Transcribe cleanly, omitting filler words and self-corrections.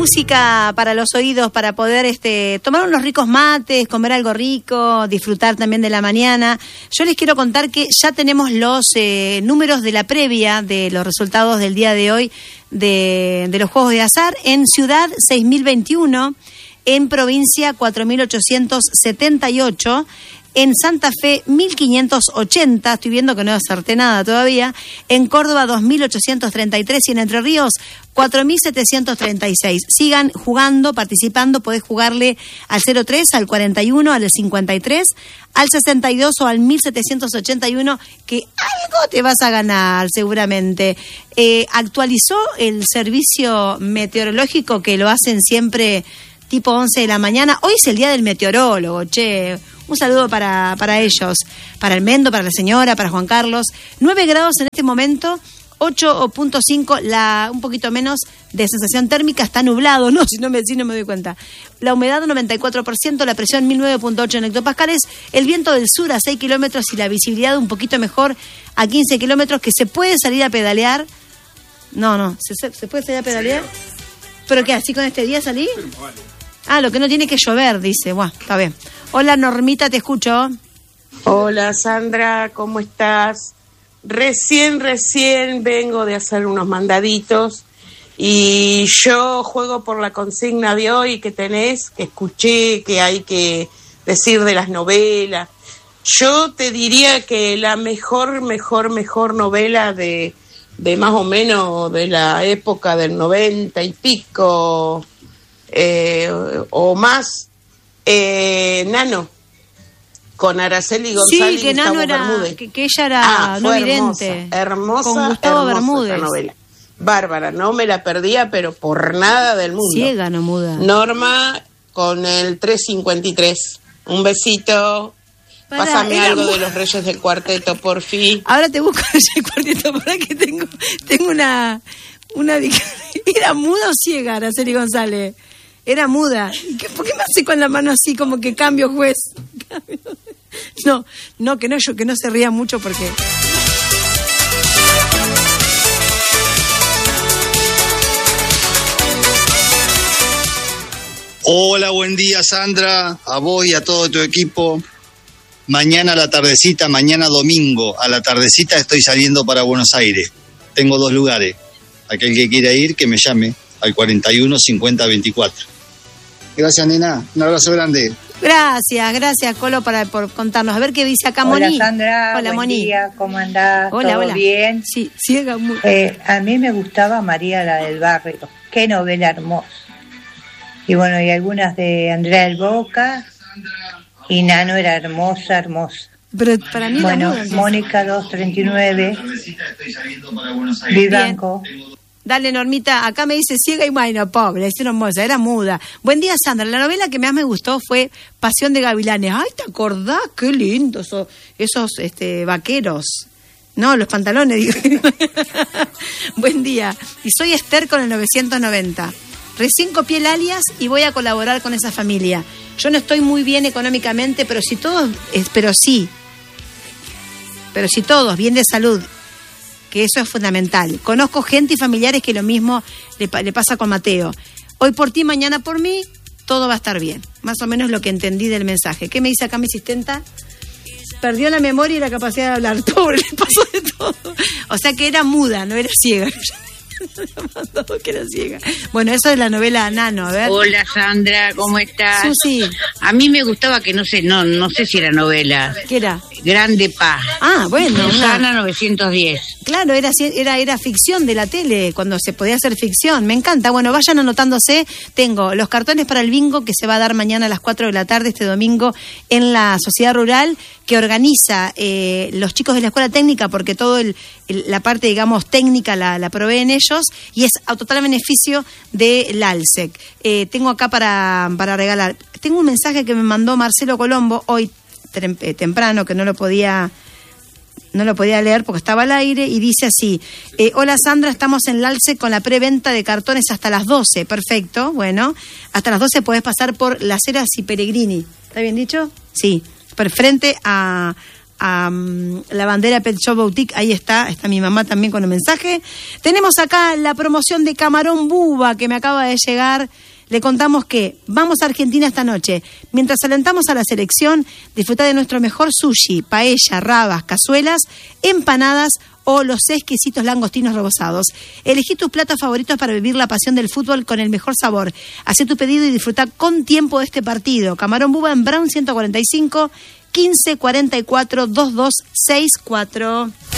música para los oídos, para poder tomar unos ricos mates, comer algo rico, disfrutar también de la mañana. Yo les quiero contar que ya tenemos los números de la previa de los resultados del día de hoy de los juegos de azar. En Ciudad, 6.021, en Provincia, 4.878, en Santa Fe, 1.580, estoy viendo que no acerté nada todavía, en Córdoba, 2.833 y en Entre Ríos, 4.736. Sigan jugando, participando, podés jugarle al 03, al 41, al 53, al 62 o al 1.781, que algo te vas a ganar seguramente. Actualizó el servicio meteorológico, que lo hacen siempre tipo 11 de la mañana. Hoy es el día del meteorólogo, che. Un saludo para ellos, para el Mendo, para la señora, para Juan Carlos. 9 grados en este momento, 8.5, un poquito menos de sensación térmica, está nublado, no, si no me doy cuenta. La humedad 94%, la presión 1009.8 en hectopascales, el viento del sur a 6 kilómetros y la visibilidad un poquito mejor a 15 kilómetros, que se puede salir a pedalear. No, ¿se puede salir a pedalear? ¿Pero qué, así con este día salí? Ah, lo que no tiene que llover, dice. Buah, está bien. Hola, Normita, te escucho. Hola, Sandra, ¿cómo estás? Recién vengo de hacer unos mandaditos y yo juego por la consigna de hoy que tenés, que escuché, que hay que decir de las novelas. Yo te diría que la mejor novela de más o menos de la época del 90 y pico o más, Nano, con Araceli González, sí, que Nano era, que ella era no vidente, hermosa, con Gustavo Bermúdez. Novela. Bárbara, no me la perdía, pero por nada del mundo. Ciega, no muda. Norma con el 353. Un besito. Pásame algo de los Reyes del Cuarteto, por fin. Ahora te busco el cuarteto, para que tengo una ¿era muda o ciega, Araceli González? Era muda. ¿Por qué me hace con la mano así como que cambio, juez? No, que no se ría mucho porque... Hola, buen día, Sandra, a vos y a todo tu equipo. Mañana a la tardecita, mañana domingo a la tardecita estoy saliendo para Buenos Aires. Tengo 2 lugares. Aquel que quiera ir, que me llame al 41 50 24. Gracias, nena. Un abrazo grande. Gracias, Colo, por contarnos. A ver qué dice acá Moni. Hola, Sandra. Hola, buen Moni. día. ¿Cómo andás? Hola. ¿Todo bien? Sí, ciega. A mí me gustaba María la del Barrio. Qué novela hermosa. Y bueno, y algunas de Andrea del Boca. Y Nano era hermosa. Pero para mí bueno, Mónica 239. Vivanco. Dale, Normita, acá me dice ciega y bueno, pobre, es hermosa, era muda. Buen día, Sandra. La novela que más me gustó fue Pasión de Gavilanes. Ay, ¿te acordás? Qué lindos esos vaqueros. No, los pantalones, digo. Buen día. Y soy Esther con el 990. Recién copié el alias y voy a colaborar con esa familia. Yo no estoy muy bien económicamente, pero si todos, bien de salud, que eso es fundamental. Conozco gente y familiares que lo mismo le pasa con Mateo. Hoy por ti, mañana por mí, todo va a estar bien. Más o menos lo que entendí del mensaje. ¿Qué me dice acá mi asistenta? Perdió la memoria y la capacidad de hablar. Pobre, le pasó de todo. O sea que era muda, no era ciega. Que era ciega. Bueno, eso es la novela Nano, a ver. Hola, Sandra, ¿cómo estás? Susi. A mí me gustaba que no sé si era novela. ¿Qué era? Grande Paz. Ah, bueno. Susana 910. Claro, era ficción de la tele, cuando se podía hacer ficción. Me encanta. Bueno, vayan anotándose. Tengo los cartones para el bingo que se va a dar mañana a las 4 de la tarde, este domingo, en la Sociedad Rural, que organiza los chicos de la Escuela Técnica, porque toda la parte, digamos, técnica la proveen ellos, y es a total beneficio del ALSEC. Tengo acá para regalar. Tengo un mensaje que me mandó Marcelo Colombo hoy temprano, que no lo podía leer porque estaba al aire, y dice así: hola, Sandra, estamos en el ALSEC con la preventa de cartones hasta las 12. Perfecto, bueno, hasta las 12 podés pasar por Las Heras y Pellegrini. ¿Está bien dicho? Sí, frente a la bandera Pet Shop Boutique. Ahí está mi mamá también con el mensaje. Tenemos acá la promoción de Camarón Buba que me acaba de llegar. Le contamos que vamos a Argentina esta noche. Mientras alentamos a la selección, disfruta de nuestro mejor sushi, paella, rabas, cazuelas, empanadas o los exquisitos langostinos rebozados. Elegí tus platos favoritos para vivir la pasión del fútbol con el mejor sabor. Hacé tu pedido y disfruta con tiempo de este partido. Camarón Buba en Brown 145, 1544 2264.